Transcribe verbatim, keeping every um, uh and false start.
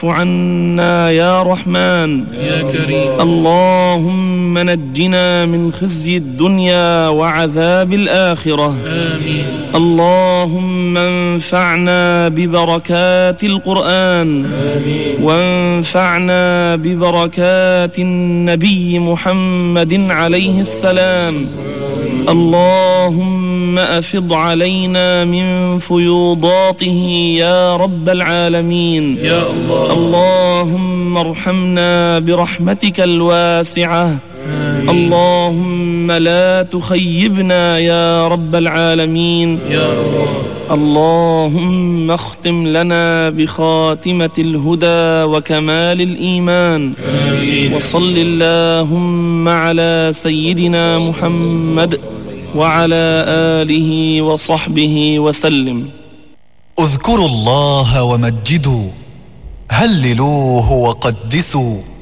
عنا يا رحمن يا كريم. اللهم نجنا من خزي الدنيا وعذاب الآخرة. آمين. اللهم انفعنا ببركات القرآن. آمين. وانفعنا ببركات النبي محمد عليه السلام. اللهم أفض علينا من فيوضاته يا رب العالمين. يا الله. اللهم ارحمنا برحمتك الواسعة. آمين. اللهم لا تخيبنا يا رب العالمين. يا الله. اللهم اختم لنا بخاتمة الهدى وكمال الإيمان. آمين. وصل اللهم على سيدنا محمد وعلى آله وصحبه وسلم. اذكروا الله ومجدوا، هللوه وقدسوا.